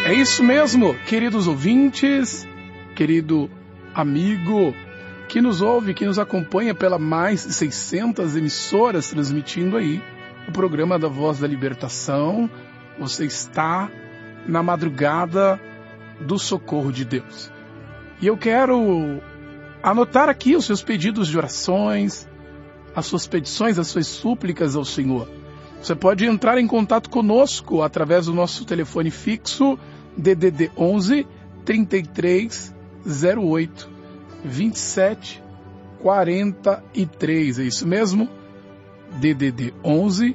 É isso mesmo, queridos ouvintes, querido amigo que nos ouve, que nos acompanha pela mais de 600 emissoras transmitindo aí o programa da Voz da Libertação. Você está na madrugada do socorro de Deus. E eu quero anotar aqui os seus pedidos de orações, as suas petições, as suas súplicas ao Senhor. Você pode entrar em contato conosco através do nosso telefone fixo DDD 11 33 08 27 43. É isso mesmo? DDD 11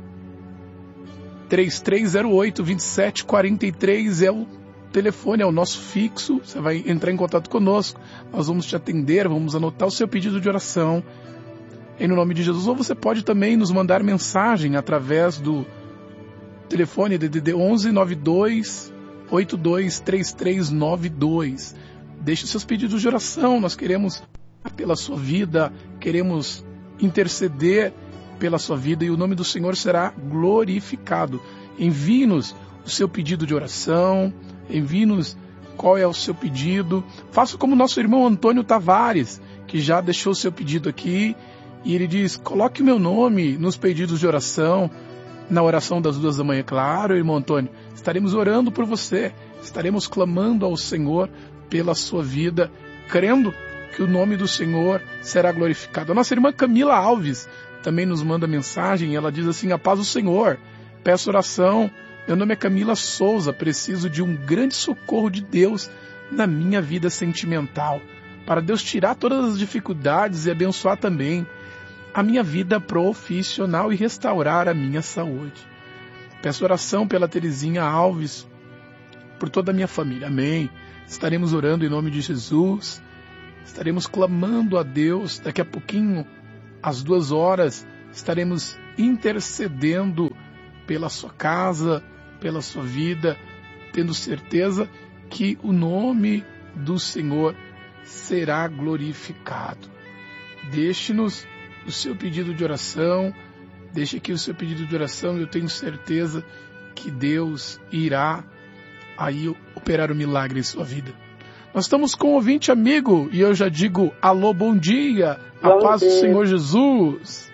3308 27 43 é o telefone, é o nosso fixo. Você vai entrar em contato conosco, nós vamos te atender, vamos anotar o seu pedido de oração em nome de Jesus. Ou você pode também nos mandar mensagem através do telefone DDD 11 92 82 3392. Deixe seus pedidos de oração, nós queremos pela sua vida, queremos interceder pela sua vida e o nome do Senhor será glorificado. Envie-nos o seu pedido de oração, envie-nos qual é o seu pedido. Faça como nosso irmão Antônio Tavares, que já deixou o seu pedido aqui, e ele diz: coloque o meu nome nos pedidos de oração, na oração das 2 da manhã. Claro, irmão Antônio, estaremos orando por você, estaremos clamando ao Senhor pela sua vida, crendo que o nome do Senhor será glorificado. A nossa irmã Camila Alves também nos manda mensagem, ela diz assim: a paz do Senhor, peço oração, meu nome é Camila Souza, preciso de um grande socorro de Deus na minha vida sentimental, para Deus tirar todas as dificuldades e abençoar também a minha vida profissional e restaurar a minha saúde. Peço oração pela Terezinha Alves, por toda a minha família, amém. Estaremos orando em nome de Jesus, estaremos clamando a Deus, daqui a pouquinho, às 2 horas, estaremos intercedendo pela sua casa, pela sua vida, tendo certeza que o nome do Senhor será glorificado. Deixe-nos o seu pedido de oração, deixe aqui o seu pedido de oração, eu tenho certeza que Deus irá aí operar o milagre em sua vida. Nós estamos com um ouvinte amigo e eu já digo alô, bom dia, a paz do Senhor Jesus.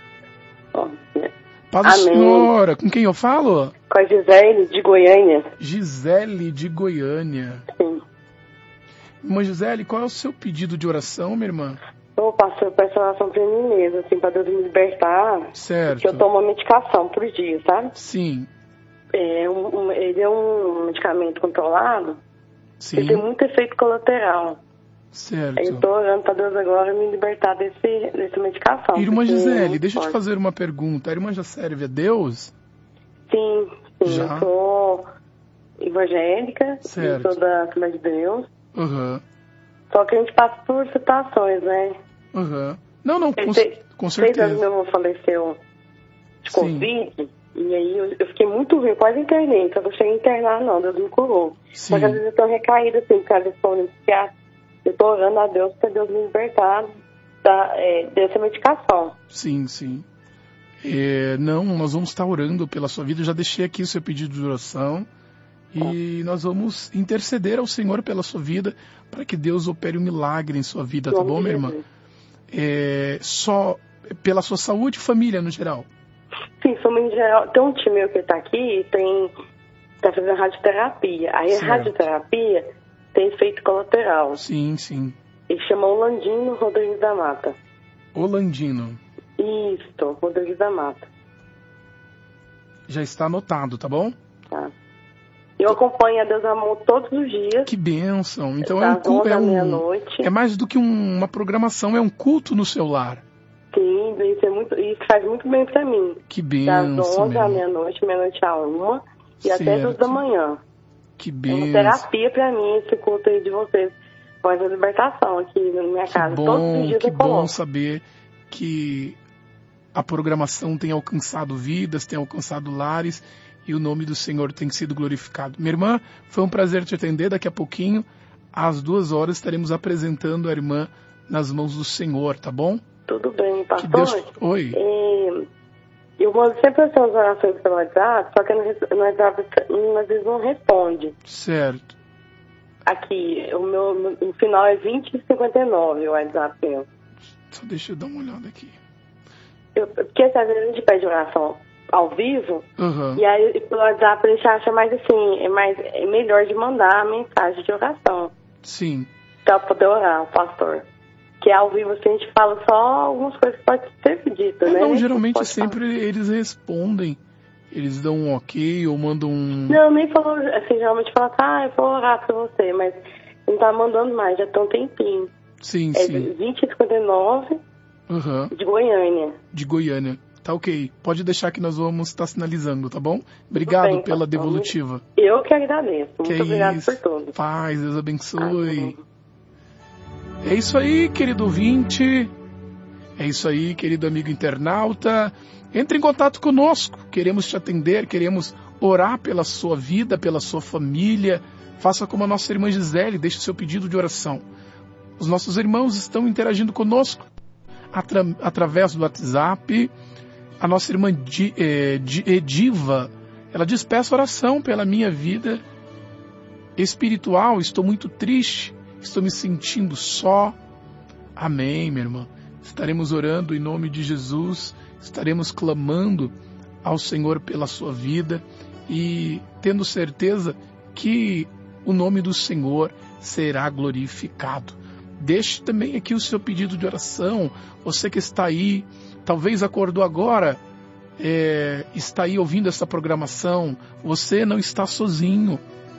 Paz do Senhor, com quem eu falo? Com a Gisele de Goiânia. Gisele de Goiânia. Sim. Irmã Gisele, qual é o seu pedido de oração, minha irmã? Eu peço oração pra mim mesmo, assim, pra Deus me libertar. Certo. Porque eu tomo uma medicação por dia, sabe? Sim. Ele é um medicamento controlado. Sim. Ele tem muito efeito colateral. Certo. Aí eu tô orando pra Deus agora me libertar dessa medicação. Irmã Gisele, deixa eu te fazer uma pergunta. A irmã já serve a Deus? Sim. Já? Eu sou evangélica, certo. Eu sou da Assembleia de Deus. Uhum. Só que a gente passa por situações, né? Uhum. Não, com 6 certeza. anos meu avô faleceu de Covid, e aí eu fiquei muito ruim, quase internei. Então eu cheguei a internar, não, Deus me curou. Sim. Mas às vezes eu tô recaída, assim, por causa desse problema psiquiátrico. Eu tô orando a Deus para Deus me libertar dessa medicação. Sim. Nós vamos estar orando pela sua vida. Eu já deixei aqui o seu pedido de oração. E nós vamos interceder ao Senhor pela sua vida, para que Deus opere um milagre em sua vida, tá bom, minha irmã? Só pela sua saúde e família no geral? Sim, família em geral. Tem um time meu que tá aqui, tá fazendo radioterapia. Aí certo. A radioterapia tem efeito colateral. Sim. Ele chama Orlandino Rodrigues da Mata. Orlandino. Isso, Rodrigues da Mata. Já está anotado, tá bom? Tá. Eu acompanho a Deus Amor todos os dias. Que bênção. Então meia-noite. É mais do que uma programação, é um culto no seu lar. Sim, isso faz muito bem pra mim. Que bênção. Das 11 à meia-noite, meia-noite à 1 e certo. até 2 da manhã. Que bênção. É uma terapia pra mim esse culto aí de vocês. Faz a libertação aqui na minha casa. Todos os dias que eu coloco. Bom saber que a programação tem alcançado vidas, tem alcançado lares, e o nome do Senhor tem sido glorificado. Minha irmã, foi um prazer te atender. Daqui a pouquinho, às 2 horas, estaremos apresentando a irmã nas mãos do Senhor, tá bom? Tudo bem, pastor. Que Deus... Oi. Eu mando sempre as orações pelo WhatsApp, só que no WhatsApp às vezes não responde. Certo. Aqui, o final é 2059, o WhatsApp meu. Só deixa eu dar uma olhada aqui. Porque às vezes a gente pede oração ao vivo, Uhum. e aí pelo WhatsApp a gente acha mais assim, é melhor de mandar a mensagem de oração. Sim. Pra poder orar, o pastor. Que ao vivo assim, a gente fala só algumas coisas que pode ser dito, né? Não, geralmente sempre eles respondem. Eles dão um ok ou mandam um... Não, nem falou, assim, geralmente fala, eu vou orar pra você, mas não tá mandando mais, já tem um tempinho. Sim, é sim. 2059 de Goiânia. De Goiânia. Tá ok. Pode deixar que nós vamos estar sinalizando, tá bom? Obrigado bem, pela devolutiva. Eu que agradeço. Que muito obrigado isso. por tudo. Paz, Deus abençoe. É isso aí, querido ouvinte. É isso aí, querido amigo internauta. Entre em contato conosco. Queremos te atender, queremos orar pela sua vida, pela sua família. Faça como a nossa irmã Gisele, deixe o seu pedido de oração. Os nossos irmãos estão interagindo conosco através do WhatsApp. A nossa irmã Ediva, ela diz: peço oração pela minha vida espiritual, estou muito triste, estou me sentindo só. Amém, minha irmã. Estaremos orando em nome de Jesus, estaremos clamando ao Senhor pela sua vida e tendo certeza que o nome do Senhor será glorificado. Deixe também aqui o seu pedido de oração. Você que está aí, talvez acordou agora, está aí ouvindo essa programação, você não está sozinho.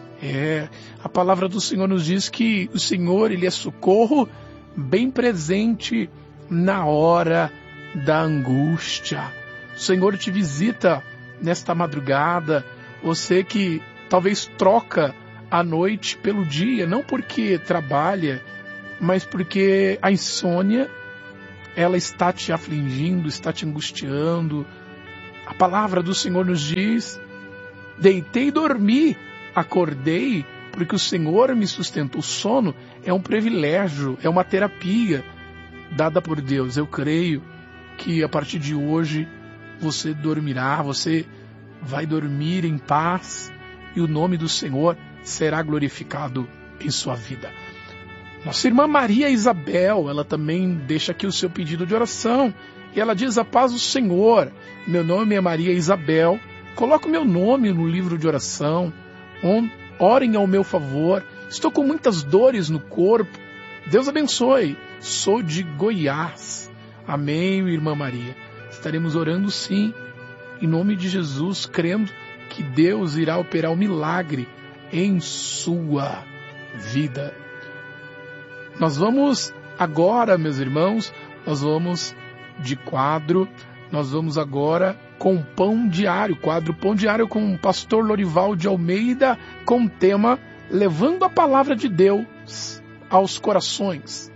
A palavra do Senhor nos diz que o Senhor, Ele é socorro bem presente na hora da angústia. O Senhor te visita nesta madrugada, você que talvez troca a noite pelo dia, não porque trabalha, mas porque a insônia, ela está te afligindo, está te angustiando. A palavra do Senhor nos diz: deitei e dormi, acordei, porque o Senhor me sustentou. O sono é um privilégio, é uma terapia dada por Deus. Eu creio que a partir de hoje você dormirá, você vai dormir em paz e o nome do Senhor será glorificado em sua vida. Nossa irmã Maria Isabel, ela também deixa aqui o seu pedido de oração. E ela diz: a paz do Senhor, meu nome é Maria Isabel, coloco meu nome no livro de oração, orem ao meu favor, estou com muitas dores no corpo, Deus abençoe, sou de Goiás. Amém, irmã Maria. Estaremos orando sim, em nome de Jesus, crendo que Deus irá operar um milagre em sua vida. Nós vamos agora, meus irmãos, nós vamos de quadro, nós vamos agora com Pão Diário, quadro Pão Diário com o pastor Lorival de Almeida, com o tema Levando a Palavra de Deus aos Corações.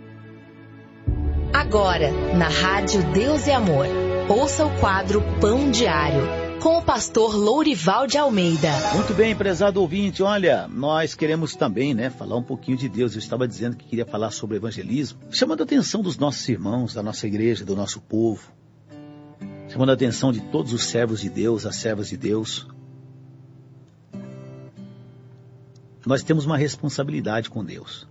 Agora, na Rádio Deus e Amor, ouça o quadro Pão Diário, com o pastor Lourival de Almeida. Muito bem, prezado ouvinte, olha, nós queremos também, falar um pouquinho de Deus. Eu estava dizendo que queria falar sobre evangelismo, chamando a atenção dos nossos irmãos, da nossa igreja, do nosso povo, chamando a atenção de todos os servos de Deus, as servas de Deus. Nós temos uma responsabilidade com Deus.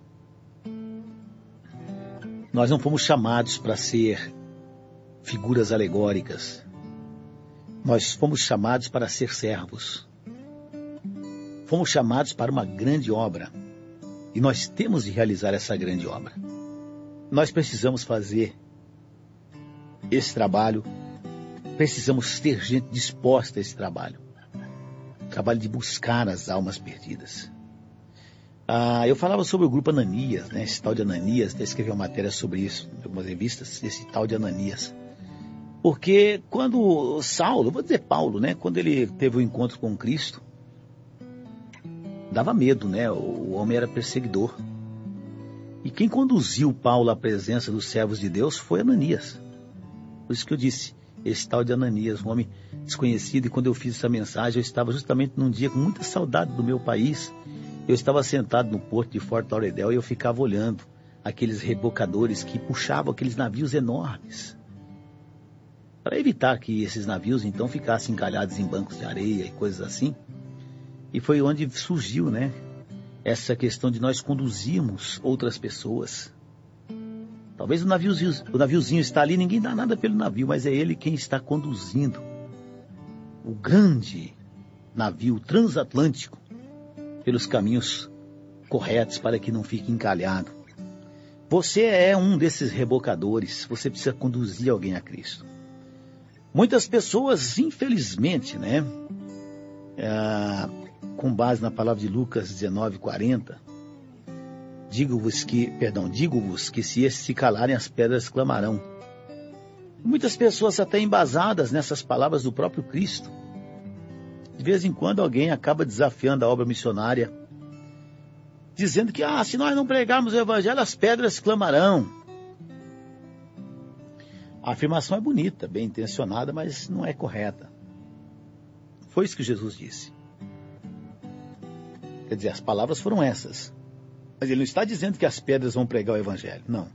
Nós não fomos chamados para ser figuras alegóricas. Nós fomos chamados para ser servos. Fomos chamados para uma grande obra. E nós temos de realizar essa grande obra. Nós precisamos fazer esse trabalho. Precisamos ter gente disposta a esse trabalho. Trabalho de buscar as almas perdidas. Eu falava sobre o grupo Ananias, esse tal de Ananias. Até escrevi uma matéria sobre isso em algumas revistas, esse tal de Ananias. Porque quando Saulo, vou dizer Paulo, quando ele teve o encontro com Cristo, dava medo, o homem era perseguidor. E quem conduziu Paulo à presença dos servos de Deus foi Ananias. Por isso que eu disse, esse tal de Ananias, um homem desconhecido. E quando eu fiz essa mensagem, eu estava justamente num dia com muita saudade do meu país. Eu estava sentado no porto de Fort Lauderdale e eu ficava olhando aqueles rebocadores que puxavam aqueles navios enormes. para evitar que esses navios então ficassem encalhados em bancos de areia e coisas assim. E foi onde surgiu, né, essa questão de nós conduzirmos outras pessoas. Talvez o naviozinho está ali, ninguém dá nada pelo navio, mas é ele quem está conduzindo o grande navio transatlântico pelos caminhos corretos para que não fique encalhado. Você é um desses rebocadores, você precisa conduzir alguém a Cristo. Muitas pessoas, infelizmente, né, com base na palavra de Lucas 19:40, digo-vos que se esses se calarem, as pedras clamarão. Muitas pessoas até embasadas nessas palavras do próprio Cristo. De vez em quando alguém acaba desafiando a obra missionária, dizendo que, se nós não pregarmos o evangelho, as pedras clamarão. A afirmação é bonita, bem intencionada, mas não é correta. Foi isso que Jesus disse. Quer dizer, as palavras foram essas. Mas ele não está dizendo que as pedras vão pregar o evangelho, não.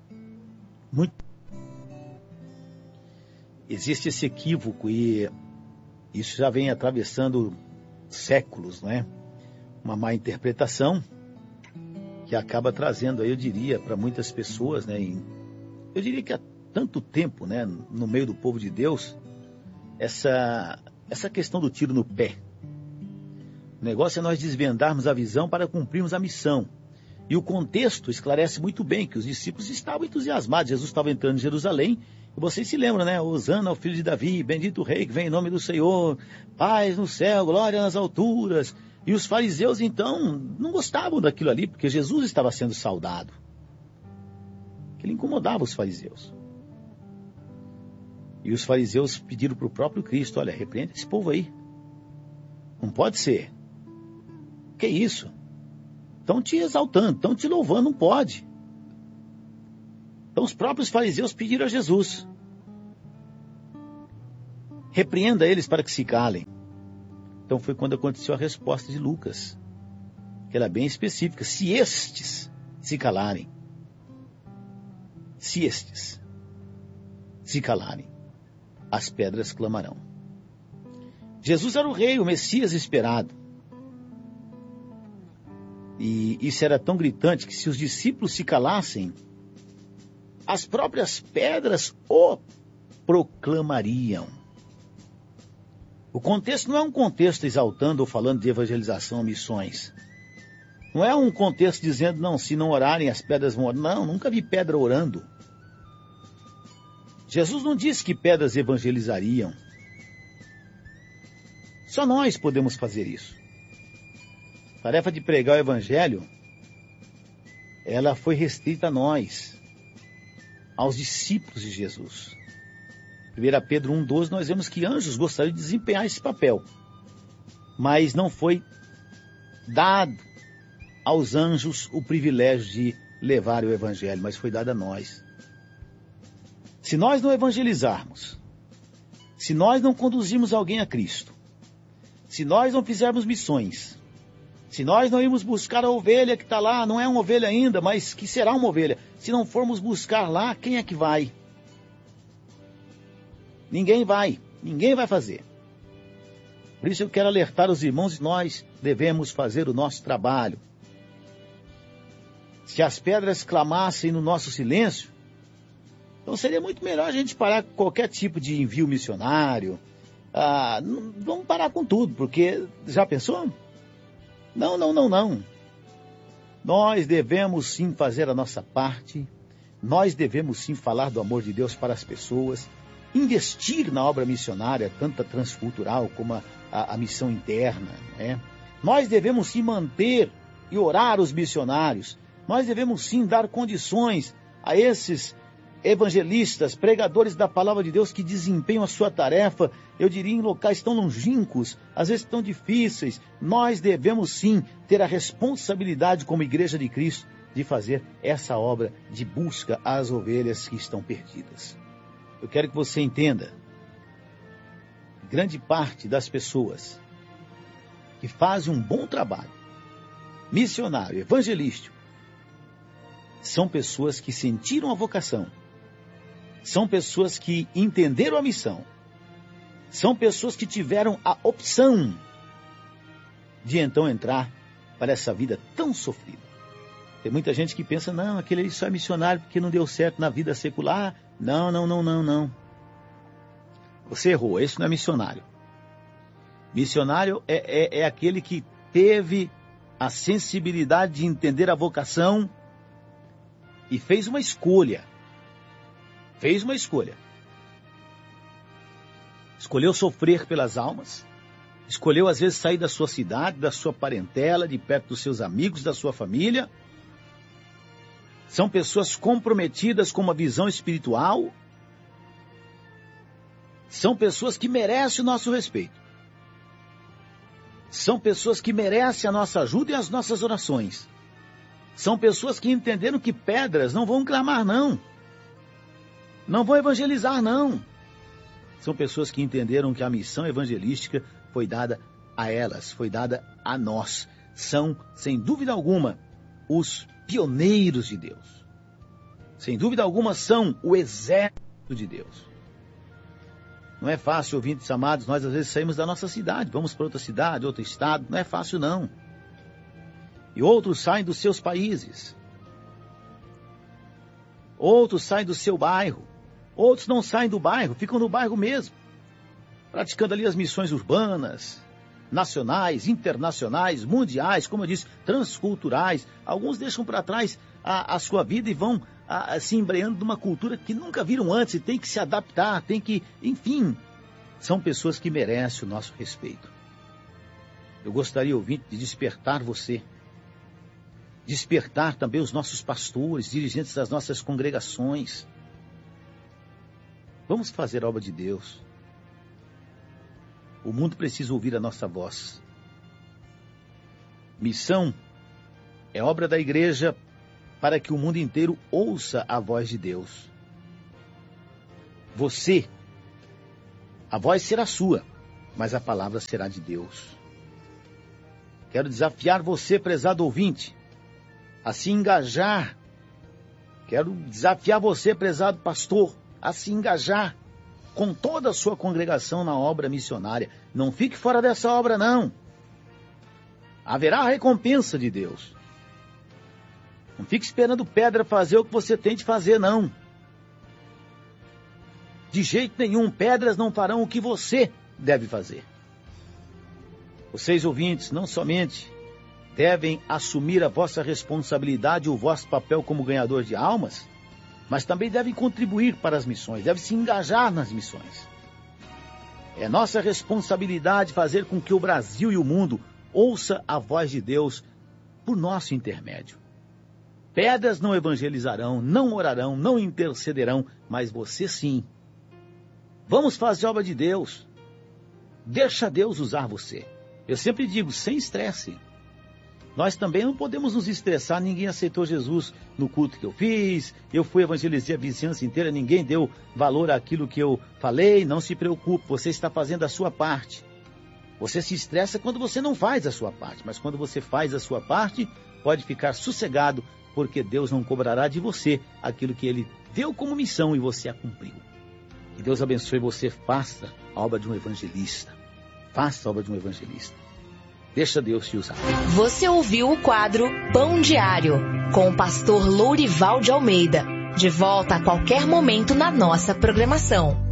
Existe esse equívoco e isso já vem atravessando séculos, né? Uma má interpretação que acaba trazendo, aí eu diria, para muitas pessoas, né? Eu diria que há tanto tempo, né, no meio do povo de Deus, essa questão do tiro no pé. O negócio é nós desvendarmos a visão para cumprirmos a missão. E o contexto esclarece muito bem que os discípulos estavam entusiasmados. Jesus estava entrando em Jerusalém. E vocês se lembram, né? Hosana ao filho de Davi, bendito o rei que vem em nome do Senhor, paz no céu, glória nas alturas. E os fariseus, então, não gostavam daquilo ali, porque Jesus estava sendo saudado. Ele incomodava os fariseus. E os fariseus pediram para o próprio Cristo, olha, repreenda esse povo aí. Não pode ser. Que isso? Estão te exaltando, estão te louvando, não pode. Então os próprios fariseus pediram a Jesus. Repreenda eles para que se calem. Então foi quando aconteceu a resposta de Lucas, que era bem específica. Se estes se calarem, se estes se calarem, as pedras clamarão. Jesus era o rei, o Messias esperado. E isso era tão gritante que se os discípulos se calassem, as próprias pedras o proclamariam. O contexto não é um contexto exaltando ou falando de evangelização ou missões. Não é um contexto dizendo, não, se não orarem as pedras vão orar. Não, nunca vi pedra orando. Jesus não disse que pedras evangelizariam. Só nós podemos fazer isso. A tarefa de pregar o evangelho, ela foi restrita a nós, aos discípulos de Jesus. 1 Pedro 1,12, nós vemos que anjos gostariam de desempenhar esse papel, mas não foi dado aos anjos o privilégio de levar o evangelho, mas foi dado a nós. Se nós não evangelizarmos, se nós não conduzirmos alguém a Cristo, se nós não fizermos missões, se nós não irmos buscar a ovelha que está lá, não é uma ovelha ainda, mas que será uma ovelha. Se não formos buscar lá, quem é que vai? Ninguém vai fazer. Por isso eu quero alertar os irmãos, nós devemos fazer o nosso trabalho. Se as pedras clamassem no nosso silêncio, então seria muito melhor a gente parar com qualquer tipo de envio missionário. Vamos parar com tudo, porque já pensou? Não. Nós devemos sim fazer a nossa parte, nós devemos sim falar do amor de Deus para as pessoas, investir na obra missionária, tanto a transcultural como a missão interna, né? Nós devemos sim manter e orar os missionários, nós devemos sim dar condições a esses evangelistas, pregadores da palavra de Deus que desempenham a sua tarefa, eu diria em locais tão longínquos, às vezes tão difíceis. Nós devemos sim ter a responsabilidade como Igreja de Cristo de fazer essa obra de busca às ovelhas que estão perdidas. Eu quero que você entenda, grande parte das pessoas que fazem um bom trabalho missionário, evangelístico, são pessoas que sentiram a vocação São pessoas que entenderam a missão. São pessoas que tiveram a opção de então entrar para essa vida tão sofrida. Tem muita gente que pensa, não, aquele ali só é missionário porque não deu certo na vida secular. Não. Você errou, esse não é missionário. Missionário é aquele que teve a sensibilidade de entender a vocação e fez uma escolha. Escolheu sofrer pelas almas. Escolheu, às vezes, sair da sua cidade, da sua parentela, de perto dos seus amigos, da sua família. São pessoas comprometidas com uma visão espiritual. São pessoas que merecem o nosso respeito. São pessoas que merecem a nossa ajuda e as nossas orações. São pessoas que entenderam que pedras não vão clamar, não. Não vão evangelizar, não. São pessoas que entenderam que a missão evangelística foi dada a elas, foi dada a nós. São, sem dúvida alguma, os pioneiros de Deus. Sem dúvida alguma, são o exército de Deus. Não é fácil, ouvintes amados, nós às vezes saímos da nossa cidade, vamos para outra cidade, outro estado, não é fácil não. E outros saem dos seus países. Outros saem do seu bairro. Outros não saem do bairro, ficam no bairro mesmo. Praticando ali as missões urbanas, nacionais, internacionais, mundiais, como eu disse, transculturais. Alguns deixam para trás a sua vida e vão se embreando numa cultura que nunca viram antes e tem que se adaptar, tem que, enfim, são pessoas que merecem o nosso respeito. Eu gostaria, ouvinte, de despertar você, despertar também os nossos pastores, dirigentes das nossas congregações. Vamos fazer a obra de Deus. O mundo precisa ouvir a nossa voz. Missão é obra da igreja para que o mundo inteiro ouça a voz de Deus. Você, a voz será sua, mas a palavra será de Deus. Quero desafiar você, prezado ouvinte, a se engajar. Quero desafiar você, prezado pastor, a se engajar com toda a sua congregação na obra missionária. Não fique fora dessa obra, não. Haverá a recompensa de Deus. Não fique esperando pedra fazer o que você tem de fazer, não. De jeito nenhum, pedras não farão o que você deve fazer. Vocês, ouvintes, não somente devem assumir a vossa responsabilidade e o vosso papel como ganhador de almas, mas também devem contribuir para as missões, devem se engajar nas missões. É nossa responsabilidade fazer com que o Brasil e o mundo ouça a voz de Deus por nosso intermédio. Pedras não evangelizarão, não orarão, não intercederão, mas você sim. Vamos fazer a obra de Deus. Deixa Deus usar você. Eu sempre digo, sem estresse. Nós também não podemos nos estressar, ninguém aceitou Jesus no culto que eu fiz, eu fui evangelizar a vizinhança inteira, ninguém deu valor àquilo que eu falei, não se preocupe, você está fazendo a sua parte. Você se estressa quando você não faz a sua parte, mas quando você faz a sua parte, pode ficar sossegado, porque Deus não cobrará de você aquilo que Ele deu como missão e você a cumpriu. Que Deus abençoe você, faça a obra de um evangelista. Faça a obra de um evangelista. Deixa Deus te usar. Você ouviu o quadro Pão Diário, com o pastor Lourival de Almeida. De volta a qualquer momento na nossa programação.